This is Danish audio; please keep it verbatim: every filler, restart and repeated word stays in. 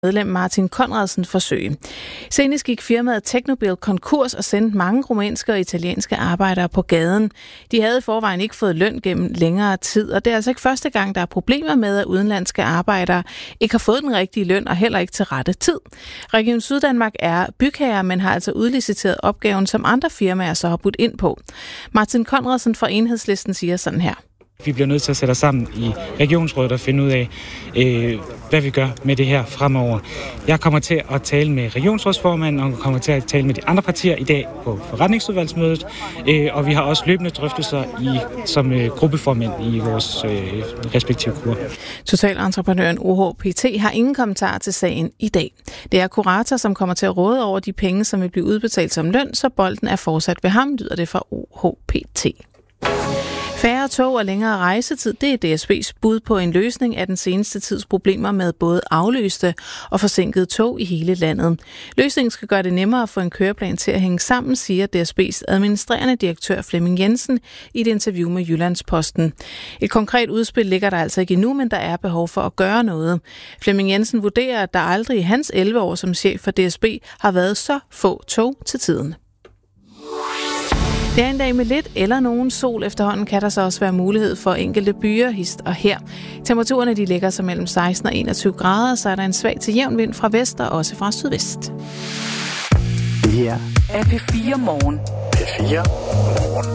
medlem Martin Conradsen forsøge. Senest gik firmaet Technobil konkurs og sendte mange rumænske og italienske arbejdere på gaden. De havde i forvejen ikke fået løn gennem længere tid, og det er altså ikke første gang, der er problemer med, at udenlandske arbejdere ikke har fået den rigtige løn og heller ikke til rette tid. Region Syddanmark er bygherre, men har altså udliciteret opgaven, som andre firmaer så har budt ind på. Martin Conradsen fra Enhedslisten siger sådan her. Vi bliver nødt til at sætte os sammen i regionsrådet og finde ud af, øh, hvad vi gør med det her fremover. Jeg kommer til at tale med regionsrådsformanden, og kommer til at tale med de andre partier i dag på forretningsudvalgsmødet, øh, og vi har også løbende drøftelser i, som øh, gruppeformænd i vores øh, respektive grupper. Totalentreprenøren O H P T har ingen kommentar til sagen i dag. Det er kurator, som kommer til at råde over de penge, som vil blive udbetalt som løn, så bolden er fortsat ved ham, lyder det fra O H P T. Færre tog og længere rejsetid, det er D S B's bud på en løsning af den seneste tids problemer med både afløste og forsinkede tog i hele landet. Løsningen skal gøre det nemmere at få en køreplan til at hænge sammen, siger D S B's administrerende direktør Flemming Jensen i et interview med Jyllandsposten. Et konkret udspil ligger der altså ikke endnu, men der er behov for at gøre noget. Flemming Jensen vurderer, at der aldrig i hans elleve år som chef for D S B har været så få tog til tiden. Det er en dag med lidt eller nogen sol. Efterhånden kan der så også være mulighed for enkelte byer, hist og her. Temperaturerne de ligger så mellem seksten og enogtyve grader, så er der en svag til jævn vind fra vest og også fra sydvest. Det her er P fire Morgen. P fire Morgen.